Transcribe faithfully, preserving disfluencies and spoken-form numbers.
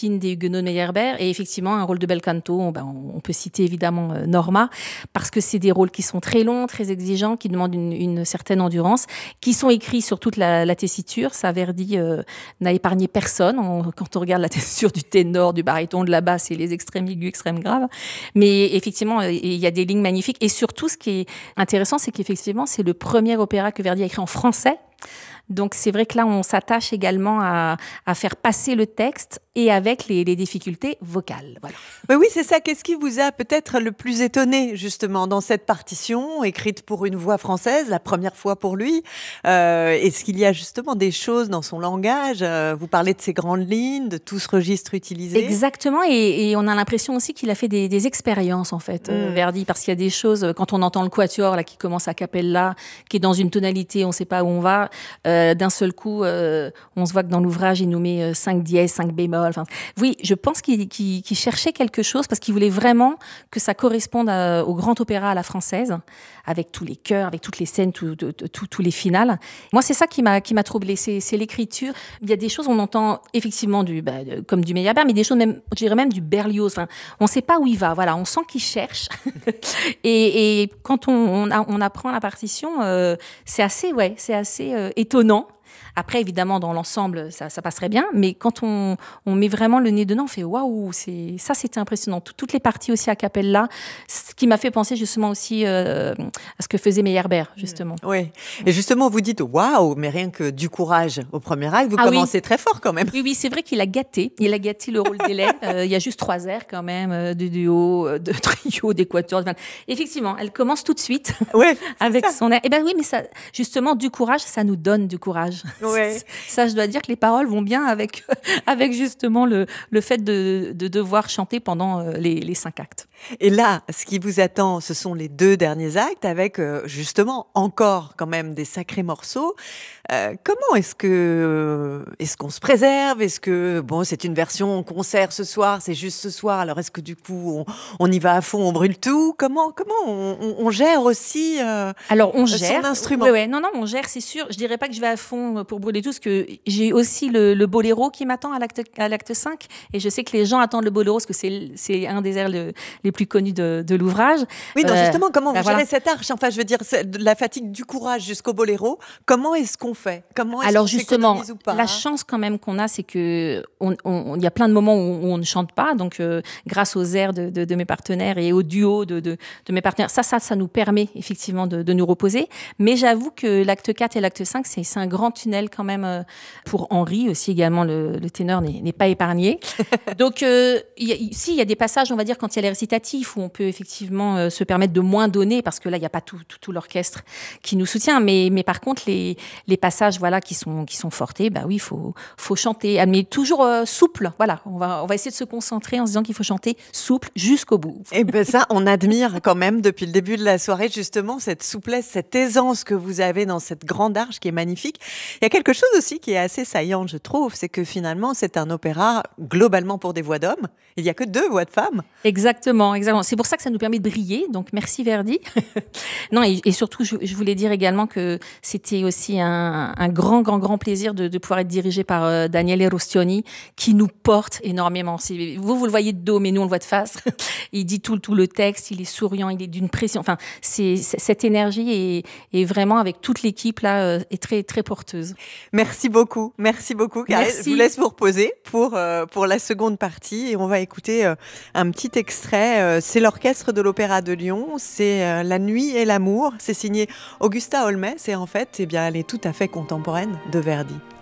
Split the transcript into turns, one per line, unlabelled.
Fantine des Huguenots de Meyerbeer. Et effectivement, un rôle de bel canto, ben, on, on peut citer évidemment euh, Norma, parce que c'est des rôles qui sont très longs, très exigeants, qui demandent une, une certaine endurance, qui sont écrits sur toute la, la tessiture. Ça, Verdi euh, n'a épargné personne. On, quand on regarde la tessiture du ténor, du baryton, de la basse et les extrêmes aigus, extrêmes graves. Mais effectivement, il y a des lignes magnifiques. Et surtout, ce qui est intéressant, c'est qu'effectivement, c'est le premier opéra que Verdi a écrit en français. Donc, c'est vrai que là, on s'attache également à, à faire passer le texte et avec les, les difficultés vocales. Voilà.
Mais oui, c'est ça. Qu'est-ce qui vous a peut-être le plus étonné, justement, dans cette partition, écrite pour une voix française, la première fois pour lui? euh, Est-ce qu'il y a justement des choses dans son langage? euh, Vous parlez de ces grandes lignes, de tout ce registre utilisé.
Exactement. Et, et on a l'impression aussi qu'il a fait des, des expériences, en fait, mm. euh, Verdi, parce qu'il y a des choses, quand on entend le quatuor là, qui commence à cappella, qui est dans une tonalité, on ne sait pas où on va, euh, d'un seul coup, euh, on se voit que dans l'ouvrage, il nous met euh, cinq dièses, cinq bémols. Enfin, oui, je pense qu'il, qu'il, qu'il cherchait quelque chose parce qu'il voulait vraiment que ça corresponde à, au grand opéra à la française, avec tous les chœurs, avec toutes les scènes, tous tout, tout, tout les finales. Moi, c'est ça qui m'a, qui m'a troublée, c'est, c'est l'écriture. Il y a des choses, on entend effectivement du, bah, de, comme du Meyerbeer, mais des choses même, je dirais même du Berlioz. Enfin, on ne sait pas où il va. Voilà, on sent qu'il cherche. et, et quand on, on, a, on apprend la partition, euh, c'est assez, ouais, c'est assez euh, étonnant. Après, évidemment, dans l'ensemble, ça, ça passerait bien. Mais quand on, on met vraiment le nez dedans, on fait waouh, c'est, ça, c'était impressionnant. Toutes les parties aussi a cappella, ce qui m'a fait penser justement aussi euh, à ce que faisait Meyerbeer, justement.
Oui. Et justement, vous dites waouh, mais rien que du courage au premier acte, vous ah commencez oui. très fort quand même.
Oui, oui, c'est vrai qu'il a gâté. Il a gâté le rôle d'Hélène. Euh, il y a juste trois airs quand même, euh, de duo, de trio, d'équateur. Enfin, effectivement, elle commence tout de suite
ouais,
avec
ça.
son air. Eh bien oui, mais ça, justement, du courage, ça nous donne du courage.
Ouais.
Ça, je dois dire que les paroles vont bien avec, avec justement le, le fait de, de devoir chanter pendant les, les cinq actes.
Et là, ce qui vous attend, ce sont les deux derniers actes avec euh, justement encore quand même des sacrés morceaux. Euh, comment est-ce que est-ce qu'on se préserve? Est-ce que bon, c'est une version concert ce soir, c'est juste ce soir. Alors est-ce que du coup on, on y va à fond, on brûle tout? Comment comment on, on, on gère aussi euh,
Alors on gère
son instrument?
Ouais, ouais, non non, on gère, c'est sûr. Je dirais pas que je vais à fond pour brûler tout, parce que j'ai aussi le, le boléro qui m'attend à l'acte à l'acte cinq, et je sais que les gens attendent le boléro parce que c'est c'est un des airs le, les plus connus de, de l'ouvrage.
Oui, non,
euh,
justement, comment
bah
vous
voilà.
gérez cette arche? Enfin, je veux dire, la fatigue du courage jusqu'au boléro. Comment est-ce qu'on fait? Comment est-ce
Alors
qu'on
justement,
s'économise ou pas,
la
hein?
chance quand même qu'on a, c'est que on, on, il y a plein de moments où on ne chante pas, donc euh, grâce aux airs de, de, de mes partenaires et au duo de, de, de mes partenaires, ça, ça, ça nous permet effectivement de, de nous reposer. Mais j'avoue que l'acte quatre et l'acte cinq, c'est, c'est un grand tunnel quand même euh, pour Henri aussi également. Le, le ténor n'est, n'est pas épargné. Donc, euh, y a, si il y a des passages, on va dire, quand il y a les récitatifs où on peut effectivement euh, se permettre de moins donner, parce que là, il n'y a pas tout, tout, tout l'orchestre qui nous soutient. Mais, mais par contre, les, les passages, voilà, qui sont, qui sont fortés, bah oui, il faut, faut chanter, mais toujours euh, souple. Voilà, on va, on va essayer de se concentrer en se disant qu'il faut chanter souple jusqu'au bout.
Et ben ça, on admire quand même depuis le début de la soirée justement cette souplesse, cette aisance que vous avez dans cette grande arche qui est magnifique. Il y a quelque chose aussi qui est assez saillant, je trouve, c'est que finalement, c'est un opéra globalement pour des voix d'hommes. Il n'y a que deux voix de femmes.
Exactement, exactement. C'est pour ça que ça nous permet de briller. Donc, merci Verdi. non, et, et surtout, je, je voulais dire également que c'était aussi un, un grand, grand, grand plaisir de, de pouvoir être dirigé par euh, Daniele Rostioni, qui nous porte énormément. C'est, vous, vous le voyez de dos, mais nous, on le voit de face. Il dit tout, tout le texte, il est souriant, il est d'une pression. Enfin, c'est, c'est cette énergie est, est vraiment, avec toute l'équipe, là, euh, est très, très porteuse.
Merci beaucoup. Merci beaucoup, Karine.
Merci.
Je vous laisse vous reposer pour, euh, pour la seconde partie et on va écouter euh, un petit extrait. Euh, c'est l'Orchestre de l'Opéra de Lyon. C'est euh, La Nuit et l'amour. C'est signé Augusta Holmès et en fait, eh bien, elle est tout à fait contemporaine de Verdi.